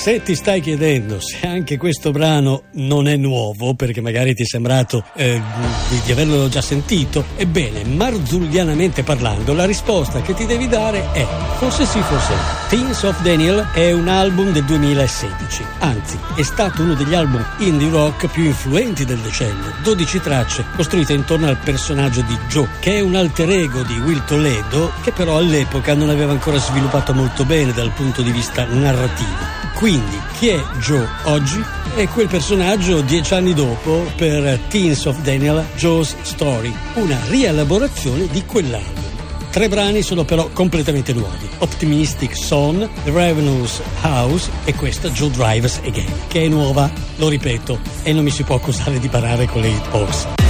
Se ti stai chiedendo se anche questo brano non è nuovo, perché magari ti è sembrato di averlo già sentito, ebbene, marzullianamente parlando, la risposta che ti devi dare è forse sì, forse no. Teens of Daniel è un album del 2016, anzi è stato uno degli album indie rock più influenti del decennio. 12 tracce costruite intorno al personaggio di Joe, che è un alter ego di Will Toledo, che però all'epoca non aveva ancora sviluppato molto bene dal punto di vista narrativo. Quindi, chi è Joe oggi? È quel personaggio 10 anni dopo per Teens of Daniel, Joe's Story, una rielaborazione di quell'album. 3 brani sono però completamente nuovi: Optimistic Son, The Ravenous House e questa Joe Drives Again, che è nuova, lo ripeto, e non mi si può accusare di parare con le hitbox.